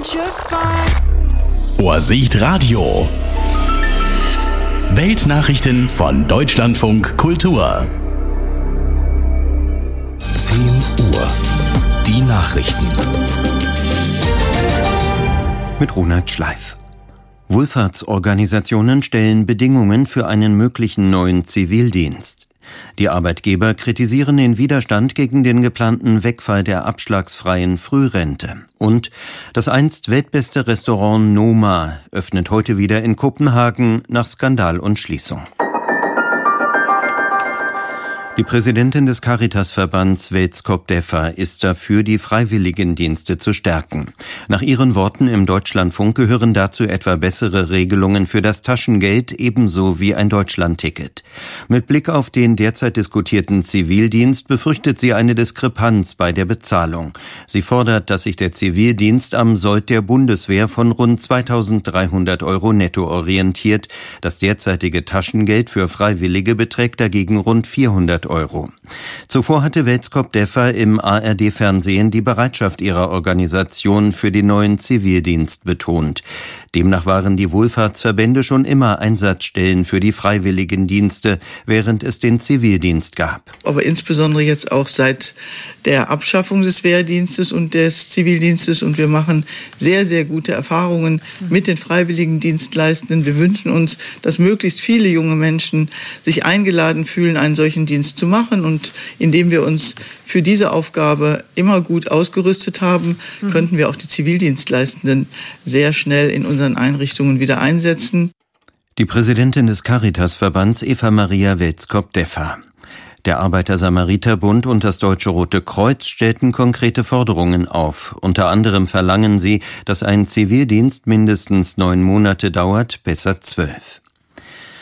just fine. Vorsicht Radio. Weltnachrichten von Deutschlandfunk Kultur. 10 Uhr. Die Nachrichten. Mit Ronald Schleif. Wohlfahrtsorganisationen stellen Bedingungen für einen möglichen neuen Zivildienst. Die Arbeitgeber kritisieren den Widerstand gegen den geplanten Wegfall der abschlagsfreien Frührente. Und das einst weltbeste Restaurant Noma öffnet heute wieder in Kopenhagen nach Skandal und Schließung. Die Präsidentin des Caritasverbands Velskop Deffer ist dafür, die Freiwilligendienste zu stärken. Nach ihren Worten im Deutschlandfunk gehören dazu etwa bessere Regelungen für das Taschengeld ebenso wie ein Deutschlandticket. Mit Blick auf den derzeit diskutierten Zivildienst befürchtet sie eine Diskrepanz bei der Bezahlung. Sie fordert, dass sich der Zivildienst am Sold der Bundeswehr von rund 2.300 € netto orientiert. Das derzeitige Taschengeld für Freiwillige beträgt dagegen rund 400 €. Zuvor hatte Velskop Deffer im ARD-Fernsehen die Bereitschaft ihrer Organisation für den neuen Zivildienst betont. Demnach waren die Wohlfahrtsverbände schon immer Einsatzstellen für die Freiwilligendienste, während es den Zivildienst gab. Aber insbesondere jetzt auch seit der Abschaffung des Wehrdienstes und des Zivildienstes. Und wir machen sehr, sehr gute Erfahrungen mit den Freiwilligendienstleistenden. Wir wünschen uns, dass möglichst viele junge Menschen sich eingeladen fühlen, einen solchen Dienst zu machen. Und indem wir uns für diese Aufgabe immer gut ausgerüstet haben, könnten wir auch die Zivildienstleistenden sehr schnell in unseren Einrichtungen wieder einsetzen. Die Präsidentin des Caritasverbands Eva-Maria Velskop Deffer. Der Arbeiter-Samariter-Bund und das Deutsche Rote Kreuz stellten konkrete Forderungen auf. Unter anderem verlangen sie, dass ein Zivildienst mindestens 9 Monate dauert, besser 12.